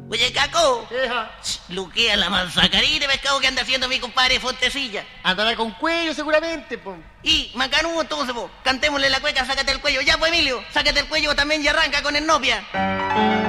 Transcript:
Oye, Caco, Eja. luquea la manzacarita de pescado que anda haciendo mi compadre Fontecilla. Andará con cuello seguramente, po. Y, macanudo, entonces, vos, cantémosle la cueca, sácate el cuello. Ya, pues, Emilio, sácate el cuello también y arranca con el novia.